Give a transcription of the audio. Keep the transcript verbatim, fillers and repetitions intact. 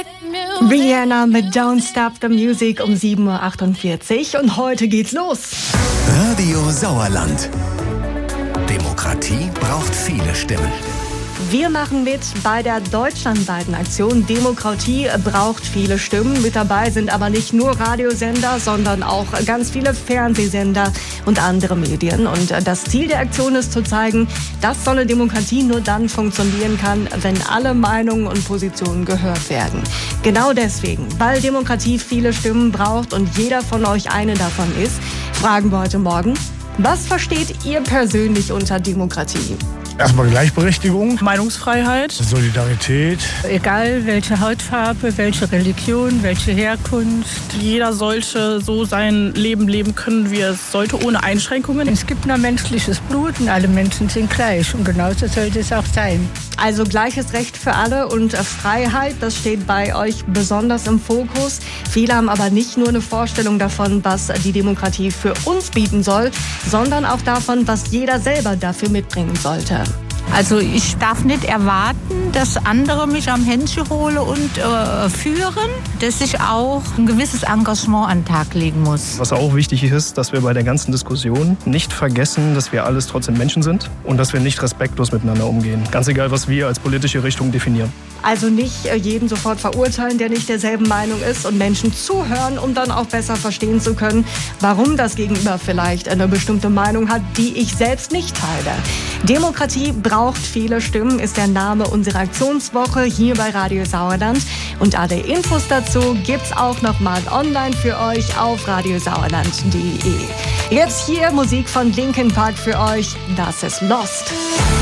Rihanna mit Don't Stop the Music um sieben Uhr achtundvierzig und heute geht's los. Radio Sauerland. Demokratie braucht viele Stimmen. Wir machen mit bei der deutschlandweiten Aktion Demokratie braucht viele Stimmen. Mit dabei sind aber nicht nur Radiosender, sondern auch ganz viele Fernsehsender und andere Medien. Und das Ziel der Aktion ist zu zeigen, dass so eine Demokratie nur dann funktionieren kann, wenn alle Meinungen und Positionen gehört werden. Genau deswegen, weil Demokratie viele Stimmen braucht und jeder von euch eine davon ist, fragen wir heute Morgen, was versteht ihr persönlich unter Demokratie? Erstmal Gleichberechtigung, Meinungsfreiheit, Solidarität. Egal welche Hautfarbe, welche Religion, welche Herkunft. Jeder sollte so sein Leben leben können, wie er es sollte, ohne Einschränkungen. Es gibt nur menschliches Blut und alle Menschen sind gleich und genauso sollte es auch sein. Also gleiches Recht für alle und Freiheit, das steht bei euch besonders im Fokus. Viele haben aber nicht nur eine Vorstellung davon, was die Demokratie für uns bieten soll, sondern auch davon, was jeder selber dafür mitbringen sollte. Also ich darf nicht erwarten, dass andere mich am Händchen holen und äh, führen, dass ich auch ein gewisses Engagement an den Tag legen muss. Was auch wichtig ist, dass wir bei der ganzen Diskussion nicht vergessen, dass wir alles trotzdem Menschen sind und dass wir nicht respektlos miteinander umgehen. Ganz egal, was wir als politische Richtung definieren. Also nicht jeden sofort verurteilen, der nicht derselben Meinung ist und Menschen zuhören, um dann auch besser verstehen zu können, warum das Gegenüber vielleicht eine bestimmte Meinung hat, die ich selbst nicht teile. Demokratie braucht viele Stimmen ist der Name unserer Aktionswoche hier bei Radio Sauerland. Und alle Infos dazu gibt's auch nochmal online für euch auf radiosauerland punkt de. Jetzt hier Musik von Linkin Park für euch. Das ist Lost.